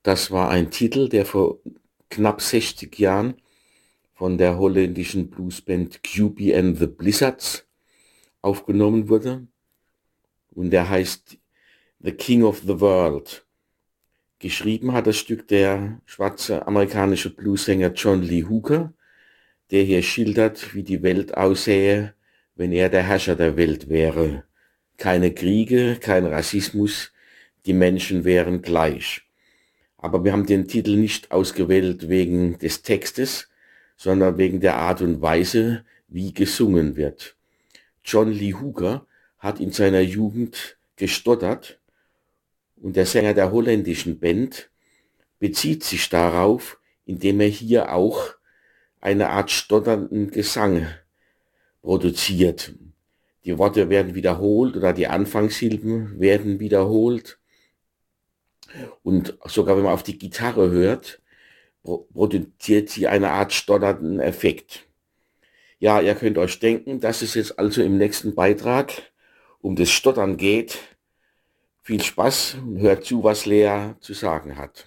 Das war ein Titel, der vor knapp 60 Jahren von der holländischen Bluesband QB and the Blizzards aufgenommen wurde. Und der heißt The King of the World. Geschrieben hat das Stück der schwarze amerikanische Bluesänger John Lee Hooker, der hier schildert, wie die Welt aussähe, wenn er der Herrscher der Welt wäre. Keine Kriege, kein Rassismus, die Menschen wären gleich. Aber wir haben den Titel nicht ausgewählt wegen des Textes, sondern wegen der Art und Weise, wie gesungen wird. John Lee Hooker hat in seiner Jugend gestottert und der Sänger der holländischen Band bezieht sich darauf, indem er hier auch eine Art stotternden Gesang produziert. Die Worte werden wiederholt oder die Anfangssilben werden wiederholt. Und sogar wenn man auf die Gitarre hört, produziert sie eine Art stotternden Effekt. Ja, ihr könnt euch denken, dass es jetzt also im nächsten Beitrag um das Stottern geht. Viel Spaß und hört zu, was Lea zu sagen hat.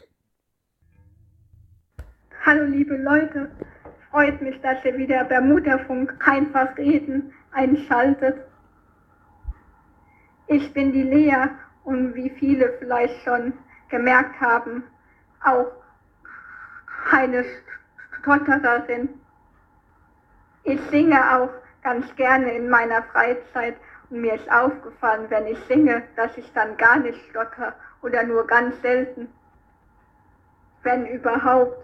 Hallo liebe Leute, freut mich, dass ihr wieder Bermuda-Funk einfach reden einschaltet. Ich bin die Lea und wie viele vielleicht schon gemerkt haben, auch eine Stottererin. Ich singe auch ganz gerne in meiner Freizeit und mir ist aufgefallen, wenn ich singe, dass ich dann gar nicht stotter oder nur ganz selten, wenn überhaupt.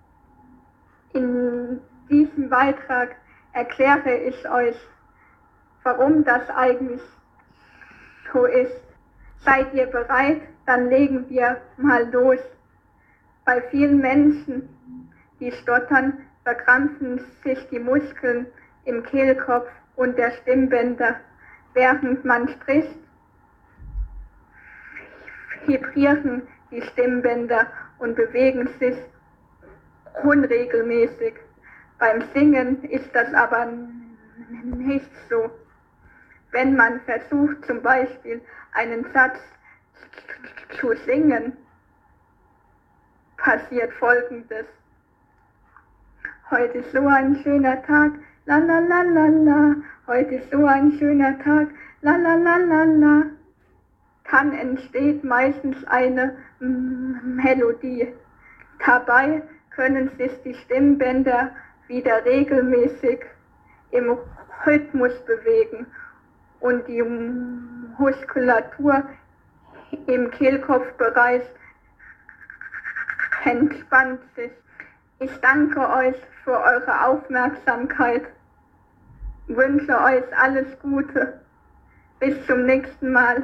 In diesem Beitrag erkläre ich euch, warum das eigentlich so ist. Seid ihr bereit? Dann legen wir mal los. Bei vielen Menschen, die stottern, verkrampfen sich die Muskeln im Kehlkopf und der Stimmbänder. Während man spricht, vibrieren die Stimmbänder und bewegen sich unregelmäßig. Beim Singen ist das aber nicht so. Wenn man versucht, zum Beispiel einen Satz zu singen, passiert Folgendes. Heute ist so ein schöner Tag, la la la la la. Heute ist so ein schöner Tag, la la la la la. Dann entsteht meistens eine Melodie. Dabei können sich die Stimmbänder wieder regelmäßig im Rhythmus bewegen und die Muskulatur im Kehlkopfbereich entspannt sich. Ich danke euch für eure Aufmerksamkeit, wünsche euch alles Gute. Bis zum nächsten Mal.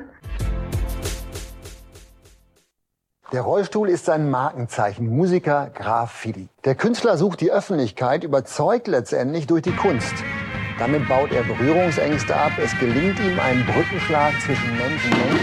Der Rollstuhl ist sein Markenzeichen, Musiker Graf Fili. Der Künstler sucht die Öffentlichkeit, überzeugt letztendlich durch die Kunst. Damit baut er Berührungsängste ab. Es gelingt ihm ein Brückenschlag zwischen Mensch und Mensch.